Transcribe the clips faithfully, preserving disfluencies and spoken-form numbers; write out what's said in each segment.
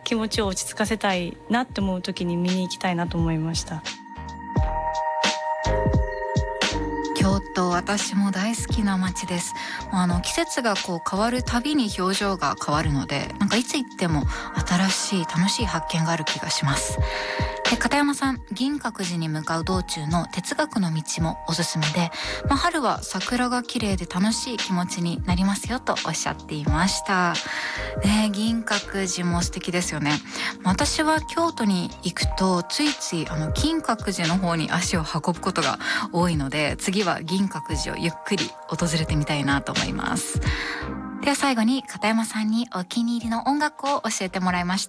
気持ちを落ち着かせたいなって思う時に見に行きたいなと思いました。 京都、私も大好きな街です。あの季節がこう変わるたびに表情が変わるので、なんかいつ行っても新しい楽しい発見がある気がします。で、片山さん、銀閣寺に向かう道中の哲学の道もおすすめで、まあ、春は桜が綺麗で楽しい気持ちになりますよとおっしゃっていました。ね、銀閣寺も素敵ですよね。私は京都に行くとついついあの金閣寺の方に足を運ぶことが多いので、次は銀閣寺をゆっくり訪れてみたいなと思います。では最後に片山さんにお気に入りの音楽を教えてもらいました。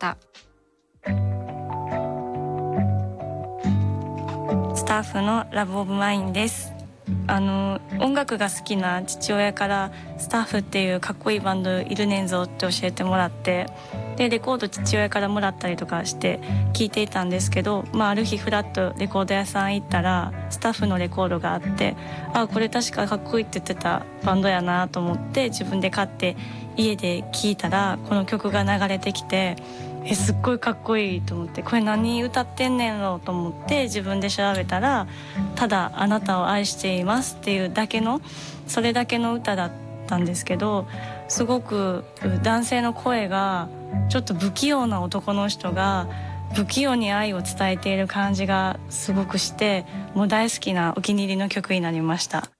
スタッフのラブオブマインです。あの音楽が好きな父親からスタッフっていうかっこいいバンドいるねんぞって教えてもらって、でレコード父親からもらったりとかして聴いていたんですけど、まあ、ある日フラッとレコード屋さん行ったらスタッフのレコードがあって、あ、これ確かかっこいいって言ってたバンドやなと思って自分で買って家で聴いたらこの曲が流れてきて、えすっごいかっこいいと思って、これ何歌ってんねんろと思って自分で調べたら、ただあなたを愛していますっていうだけの、それだけの歌だったんですけど、すごく男性の声がちょっと不器用な男の人が不器用に愛を伝えている感じがすごくして、もう大好きなお気に入りの曲になりました。